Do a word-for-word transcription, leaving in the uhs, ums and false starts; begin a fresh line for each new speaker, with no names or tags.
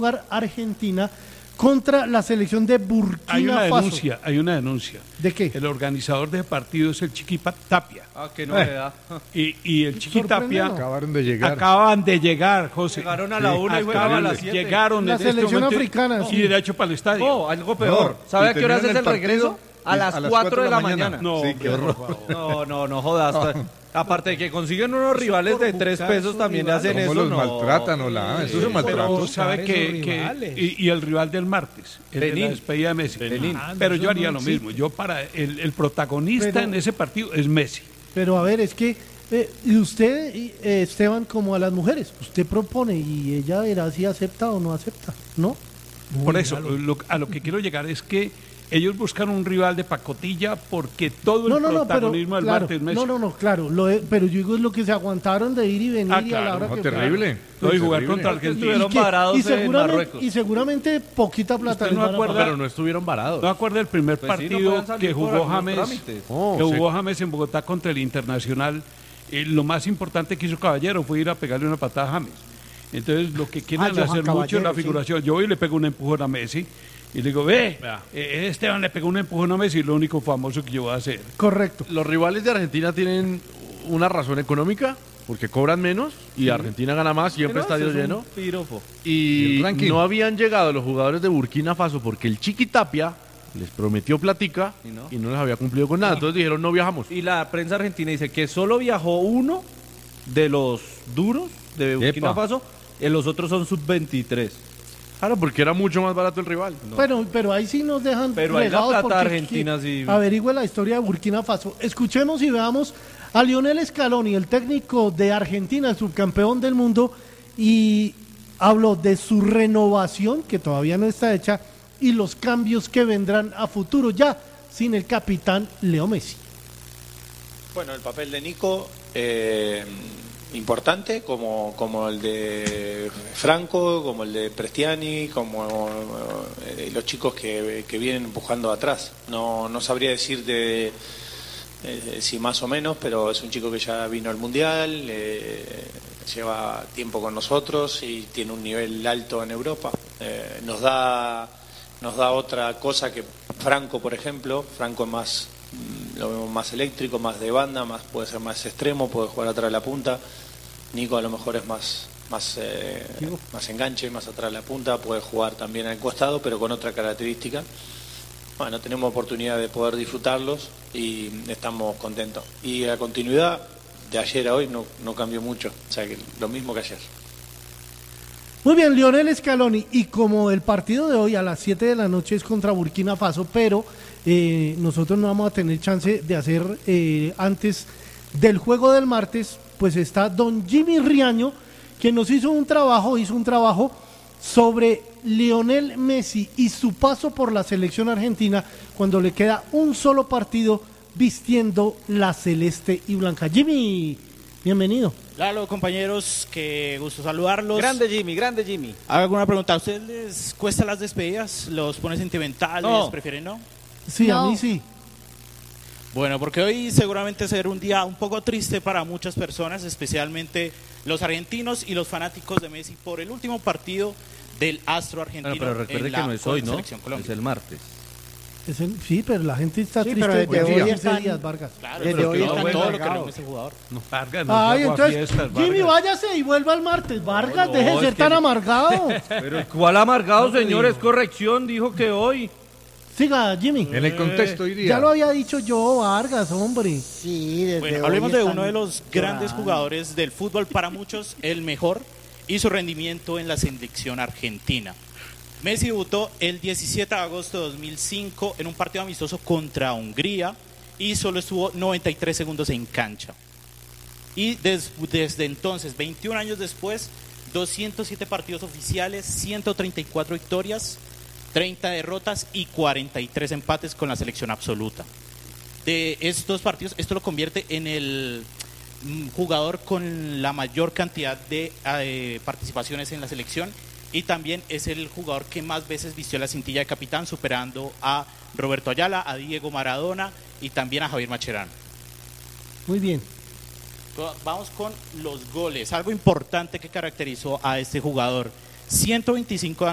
jugar Argentina contra la selección de Burkina Faso.
Hay una denuncia, hay una denuncia.
¿De qué?
El organizador de ese partido es el Chiqui Tapia.
Ah, qué novedad.
Eh. Y, y el Chiqui Tapia
acabaron de llegar.
Acaban de llegar, José.
Llegaron a la una y juegan a las siete.
Llegaron
la
en
selección
este momento,
africana.
Y derecho para el estadio.
No, algo peor.
No,
¿Sabe
y
a qué hora es
terminan
el
el
regreso?
partido
A las cuatro de la mañana.
No,
Sí, qué horror.
No, no, no jodas. Aparte de que consiguen unos rivales de tres pesos, también hacen eso.
¿Cómo los
no.
maltratan o la? Eso es un
Pero
maltrato.
sabe que, que y, y el rival del martes, el de
Benín.
la despedida de Messi.
Benín.
Ah,
Pero
no,
yo haría
no,
lo
sí.
mismo. Yo para el, el protagonista
Pero-
en ese partido es Messi.
Pero a ver, es que, eh, y usted, y, eh, Esteban, como a las mujeres, usted propone y ella verá si acepta o no acepta, ¿no?
Por eso, lo- a lo que quiero llegar es que ellos buscan un rival de pacotilla porque todo
No,
el
no, no, pero,
protagonismo del
claro,
martes es Messi.
no, no, no, claro, lo de- pero yo digo es lo que se aguantaron de ir y venir
Ah,
y a la
claro,
hora
No,
que
terrible.
No, y jugar
Terrible.
contra Argentina.
Estuvieron
y que-
varados
y
en
seguramente,
Marruecos.
y seguramente poquita plata.
¿Usted no
les van a
acuerda?
pagar.
Pero no estuvieron varados.
¿No acuerda el primer
Pues sí, no
partido
pueden salir
que
por
jugó
algunos
James,
trámites.
Oh,
que
sí.
jugó James en Bogotá contra el Internacional? Eh, lo más importante que hizo Caballero fue ir a pegarle una patada a James. Entonces, lo que quieren
Ah, Johan
hacer mucho es la
Caballero, sí.
figuración. Yo voy y le pego un empujón a Messi y le digo, ve, eh, Esteban le pegó un empujón a Messi, lo único famoso que yo voy a hacer.
Correcto.
Los rivales de Argentina tienen una razón económica, porque cobran menos y Argentina gana más, siempre estadio lleno.
Piropo.
Y
Y
el ranking.
no habían llegado los jugadores de Burkina Faso porque el Chiqui Tapia les prometió platica
¿Y no?
y no les había cumplido con nada. Entonces dijeron, no viajamos.
Y la prensa argentina dice que solo viajó uno de los duros de Burkina
Epa.
Faso, y los otros son sub veintitrés.
Claro, porque era mucho más barato el rival.
Pero, pero ahí sí nos dejan
Pero ahí la
regados
plata
porque
argentina
qui-
sí-
averigüe la historia de Burkina Faso. Escuchemos y veamos a Lionel Scaloni, el técnico de Argentina, el subcampeón del mundo, y habló de su renovación, que todavía no está hecha, y los cambios que vendrán a futuro ya sin el capitán Leo Messi.
Bueno, el papel de Nico, eh, importante, como, como el de Franco, como el de Prestiani, como eh, los chicos que, que vienen empujando atrás. No, no sabría decirte eh, si más o menos, pero es un chico que ya vino al Mundial, eh, lleva tiempo con nosotros y tiene un nivel alto en Europa. Eh, nos da, nos da otra cosa que Franco, por ejemplo. Franco es más, lo vemos más eléctrico, más de banda, más puede ser más extremo, puede jugar atrás de la punta. Nico a lo mejor es más más eh, más enganche, más atrás de la punta, puede jugar también al costado, pero con otra característica. Bueno, tenemos oportunidad de poder disfrutarlos y estamos contentos. Y la continuidad de ayer a hoy no, no cambió mucho, o sea que lo mismo que ayer.
Muy bien, Lionel Scaloni, y como el partido de hoy a las siete de la noche es contra Burkina Faso, pero eh, nosotros no vamos a tener chance de hacer eh, antes del juego del martes, pues está don Jimmy Riaño, que nos hizo un trabajo, hizo un trabajo sobre Lionel Messi y su paso por la selección argentina cuando le queda un solo partido vistiendo la celeste y blanca. Jimmy, bienvenido.
Lalo, compañeros, qué gusto saludarlos.
Grande Jimmy, grande Jimmy.
Hago alguna pregunta. ¿A ustedes les cuesta las despedidas? ¿Los pone sentimentales?
No.
¿Prefieren no?
Sí, a
No.
mí sí.
Bueno, porque hoy seguramente será un día un poco triste para muchas personas, especialmente los argentinos y los fanáticos de Messi por el último partido del astro argentino.
Bueno, pero recuerde
en
que
la
no es hoy, ¿no?
Selección Colombia.
Es el martes.
Es el- sí, pero la gente está
Sí,
triste
pero desde
desde
hoy
quince
están-
días, Vargas.
Claro,
Desde
pero
hoy
que no
están
fue todo lo que
encargados.
no ese jugador.
No, Vargas, no
Ay,
llamo a
entonces,
fiestas,
Jimmy,
Vargas.
váyase y vuelva al martes. Vargas,
no,
deje de
es
ser
que-
tan amargado.
Pero ¿cuál amargado, señor? Es corrección, dijo que hoy.
Siga, Jimmy.
En el contexto hoy día.
Ya lo había dicho yo, Vargas, hombre.
Sí, desde
Bueno,
hoy
hablemos de
están
uno de los grandes
llorando.
jugadores del fútbol, para muchos el mejor, y su rendimiento en la selección argentina. Messi debutó el diecisiete de agosto de dos mil cinco en un partido amistoso contra Hungría y solo estuvo noventa y tres segundos en cancha. Y des- desde entonces, veintiún años después, doscientos siete partidos oficiales, ciento treinta y cuatro victorias, treinta derrotas y cuarenta y tres empates con la selección absoluta. De estos partidos, esto lo convierte en el mm, jugador con la mayor cantidad de eh, participaciones en la selección, y también es el jugador que más veces vistió la cintilla de capitán, superando a Roberto Ayala, a Diego Maradona y también a Javier Mascherano.
Muy bien.
Vamos con los goles, algo importante que caracterizó a este jugador. ciento veinticinco